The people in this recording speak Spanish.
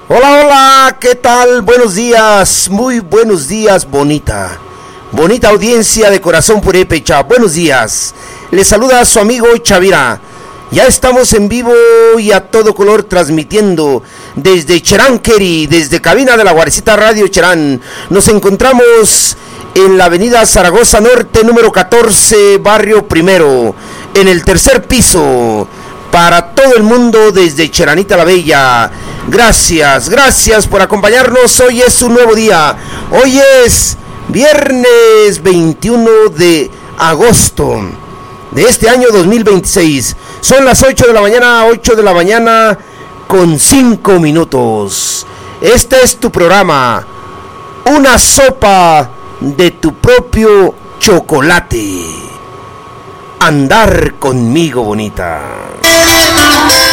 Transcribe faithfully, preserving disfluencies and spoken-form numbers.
Hola, hola, ¿qué tal? Buenos días, muy buenos días, bonita. Bonita audiencia de Corazón Purépecha, buenos días. Les saluda a su amigo Chavira. Ya estamos en vivo y a todo color transmitiendo desde Cherán, Keri, desde cabina de la Guarecita Radio Cherán. Nos encontramos en la avenida Zaragoza Norte, número catorce, barrio Primero, en el tercer piso, para todo el mundo desde Cheranita la Bella. Gracias, gracias por acompañarnos. Hoy es un nuevo día. Hoy es viernes veintiuno de agosto de este año dos mil veintiséis. Son las ocho de la mañana, ocho de la mañana con cinco minutos. Este es tu programa, una sopa de tu propio chocolate. Andar conmigo, bonita.